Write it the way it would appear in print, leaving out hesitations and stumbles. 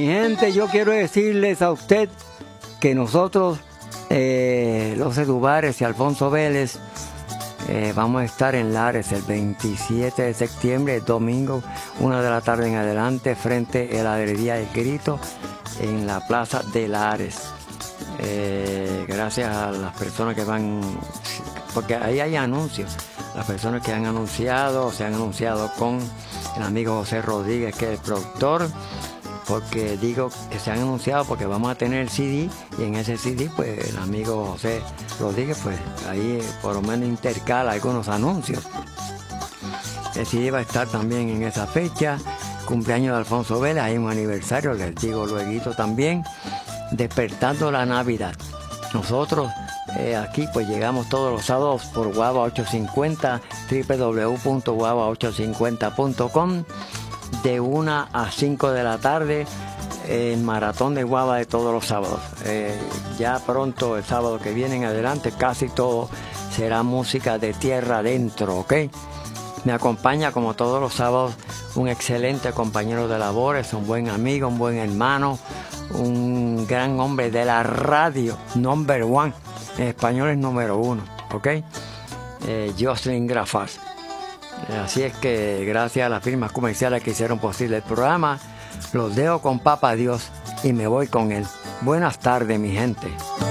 Mi gente, yo quiero decirles a usted que nosotros, los Edubares y Alfonso Vélez, vamos a estar en Lares el 27 de septiembre, domingo, 1 de la tarde en adelante, frente a la heladería El Grito, en la plaza de Lares. Gracias a las personas que van, porque ahí hay anuncios, las personas que han anunciado, se han anunciado con el amigo José Rodríguez, que es el productor. Porque digo que se han anunciado porque vamos a tener el CD, y en ese CD pues el amigo José Rodríguez pues ahí por lo menos intercala algunos anuncios. El CD va a estar también en esa fecha, cumpleaños de Alfonso Vélez, hay un aniversario, les digo luego también, despertando la Navidad. Nosotros aquí pues llegamos todos los sábados por Guava 850, www.guava850.com, de 1 a 5 de la tarde, en Maratón de Guava de todos los sábados. Ya pronto, el sábado que viene en adelante, casi todo será música de tierra adentro, ¿ok? Me acompaña como todos los sábados un excelente compañero de labores, un buen amigo, un buen hermano, un gran hombre de la radio, number one, en español es número 1, ¿ok? Jocelyn Grafas. Así es que gracias a las firmas comerciales que hicieron posible el programa, los dejo con Papá Dios y me voy con él. Buenas tardes, mi gente.